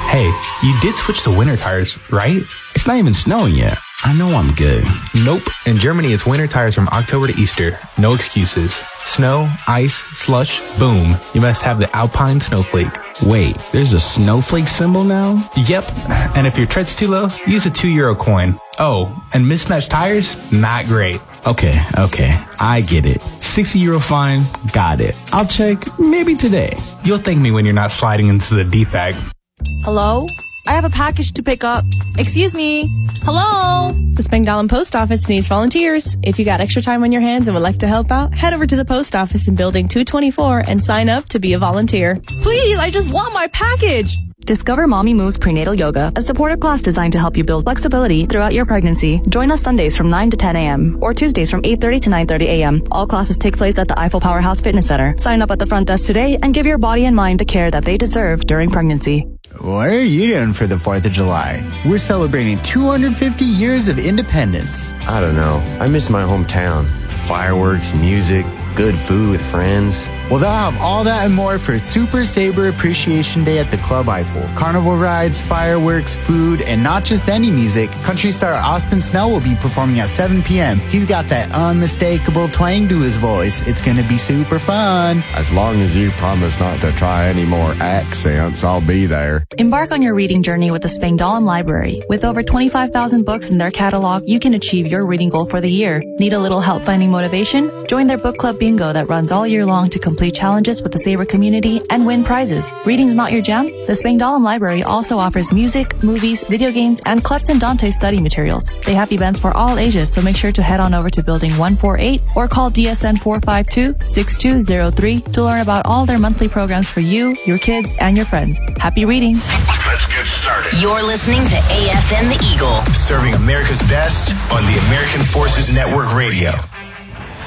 Hey, you did switch to winter tires, right? It's not even snowing yet. I know I'm good. Nope. In Germany, it's winter tires from October to Easter. No excuses. Snow, ice, slush, boom. You must have the Alpine Snowflake. Wait, there's a snowflake symbol now? Yep. And if your tread's too low, use a €2 coin. Oh, and mismatched tires? Not great. Okay. I get it. €60 fine. Got it. I'll check maybe today. You'll thank me when you're not sliding into the defect. Hello? I have a package to pick up. Excuse me. Hello? The Spangdahlem Post Office needs volunteers. If you got extra time on your hands and would like to help out, head over to the post office in Building 224 and sign up to be a volunteer. Please, I just want my package. Discover Mommy Moves Prenatal Yoga, a supportive class designed to help you build flexibility throughout your pregnancy. Join us Sundays from 9 to 10 a.m. or Tuesdays from 8:30 to 9:30 a.m. All classes take place at the Eiffel Powerhouse Fitness Center. Sign up at the front desk today and give your body and mind the care that they deserve during pregnancy. What are you doing for the 4th of July? We're celebrating 250 years of independence. I don't know. I miss my hometown. Fireworks, music, good food with friends. Well, they'll have all that and more for Super Sabre Appreciation Day at the Club Eiffel. Carnival rides, fireworks, food, and not just any music. Country star Austin Snell will be performing at 7 p.m. He's got that unmistakable twang to his voice. It's going to be super fun. As long as you promise not to try any more accents, I'll be there. Embark on your reading journey with the Spangdahlem Library. With over 25,000 books in their catalog, you can achieve your reading goal for the year. Need a little help finding motivation? Join their book club bingo that runs all year long to complete challenges with the Sabre community and win prizes. Reading's not your jam? The Spangdahlem Library also offers music, movies, video games, and Klutz and Dante study materials. They have events for all ages, so make sure to head on over to Building 148 or call DSN 452-6203 to learn about all their monthly programs for you, your kids, and your friends. Happy reading. Let's get started. You're listening to AFN The Eagle, serving America's best on the American Forces Network Radio.